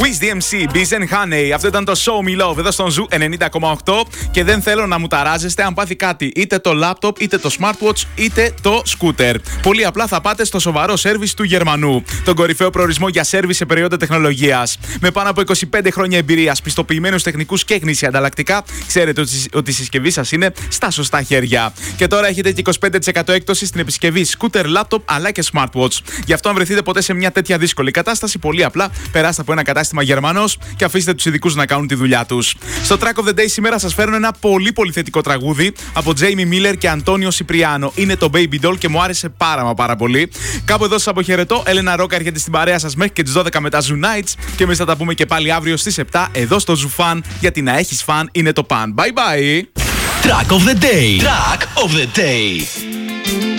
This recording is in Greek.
Wiz DMC, Biz and Honey. Αυτό ήταν το Show Me Love εδώ στον Ζου 90,8. Και δεν θέλω να μου ταράζεστε αν πάθει κάτι, είτε το laptop, είτε το smartwatch, είτε το scooter. Πολύ απλά θα πάτε στο σοβαρό σέρβις του Γερμανού. Τον κορυφαίο προορισμό για σέρβις σε περίοδο τεχνολογίας. Με πάνω από 25 χρόνια εμπειρίας, πιστοποιημένους τεχνικούς και γνήσια ανταλλακτικά, ξέρετε ότι η συσκευή σας είναι στα σωστά χέρια. Και τώρα έχετε και 25% έκπτωση στην επισκευή scooter, laptop αλλά και smartwatch. Γι' αυτό, αν βρεθείτε ποτέ σε μια τέτοια δύσκολη κατάσταση, πολύ απλά περάστε από ένα κατάστημα Γερμανός και αφήστε τους ειδικούς να κάνουν τη δουλειά τους. Στο Track of the Day σήμερα σας φέρνω ένα πολύ θετικό τραγούδι από Jamie Miller και Αντώνιο Σιπριάνο. Είναι το Baby Doll και μου άρεσε πάρα πολύ. Κάπου εδώ σας αποχαιρετώ. Έλενα Ρόκα έρχεται στην παρέα σας μέχρι και τις 12 με τα Zoo Nights. Και εμείς θα τα πούμε και πάλι αύριο στις 7 εδώ στο Zoo Fan. Γιατί να έχεις φαν είναι το παν. Bye bye! Track of the Day. Track of the Day.